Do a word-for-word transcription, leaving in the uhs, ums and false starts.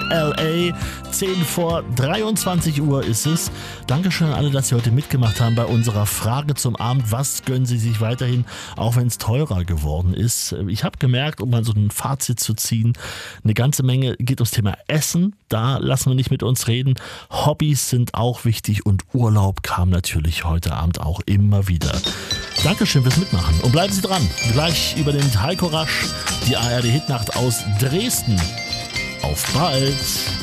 L A. zehn vor dreiundzwanzig Uhr ist es. Dankeschön an alle, dass Sie heute mitgemacht haben bei unserer Frage zum Abend. Was gönnen Sie sich weiterhin, auch wenn es teurer geworden ist? Ich habe gemerkt, um mal so ein Fazit zu ziehen, eine ganze Menge geht ums Thema Essen. Da lassen wir nicht mit uns reden. Hobbys sind auch wichtig und Urlaub kam natürlich heute Abend auch immer wieder. Dankeschön fürs Mitmachen und bleiben Sie dran. Gleich übernimmt Heiko Rasch die A R D Hitnacht aus Dresden. Auf bald!